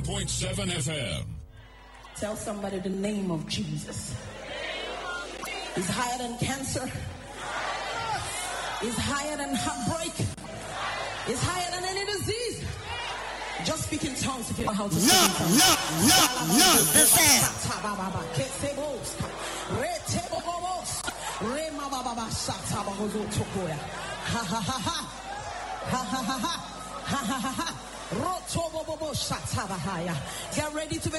91.7 FM. Tell somebody the name of Jesus. It's higher than cancer. It's higher than heartbreak. It's higher than any disease. Just speak in tongues if you know how to speak in tongues. Get ready to